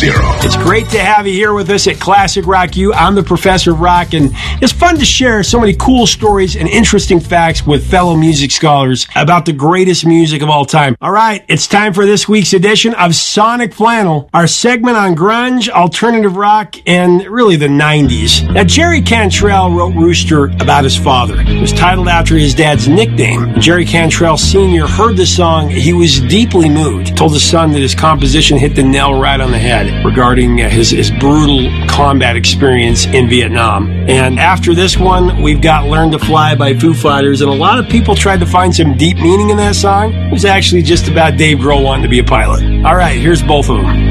It's great to have you here with us at Classic Rock U. I'm the Professor of Rock, and it's fun to share so many cool stories and interesting facts with fellow music scholars about the greatest music of all time. All right, it's time for this week's edition of Sonic Flannel, our segment on grunge, alternative rock, and really the 90s. Now, Jerry Cantrell wrote Rooster about his father. It was titled after his dad's nickname. When Jerry Cantrell Sr. heard the song, he was deeply moved. Told his son that his composition hit the nail right on the head regarding his brutal combat experience in Vietnam. And after this one, we've got Learn to Fly by Foo Fighters, and a lot of people tried to find some deep meaning in that song. It was actually just about Dave Grohl wanting to be a pilot. All right, here's both of them.